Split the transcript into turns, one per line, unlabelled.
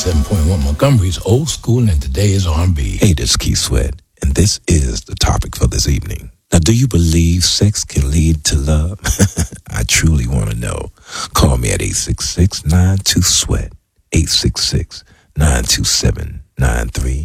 97.1 Montgomery's old school and today is R&B.
Hey, this is Keith Sweat, and this is the topic for this evening. Now, do you believe sex can lead to love? I truly want to know. Call me at 866-92-SWEAT, 866-927-93